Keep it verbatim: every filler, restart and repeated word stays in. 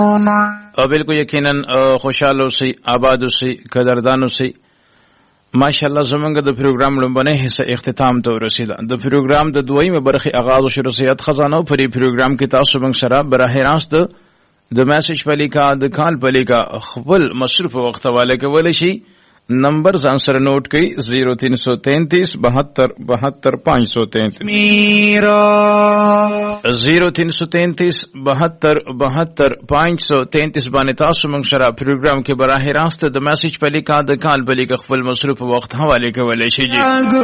او بالکل یقینا خوشاله اوسئ، آباد اوسئ، قدردان اوسئ. ماشاءالله زمونږ د پروګرام لومبنۍ حصہ اختتام ته ورسیده. د پروګرام د دویمه برخې آغاز شو. رسیت خزانه په پروګرام کې تاسو موږ سره براه راست د میسج په لیکا د کال په لیکا خپل مصروف وخت حواله کولای شي. نمبر ځان سره نوٹ کړئ زیرو تین سو تینتیس بہتر بہتر پانچ سو تینتیس زیرو تین سو تینتیس بہتر بہتر پانچ سو تینتیس باندې تاسو موږ سره پروګرام کې براه راست د میسج په لیکا د کال په لیکا خپل مصروف وخت حواله کولای شي.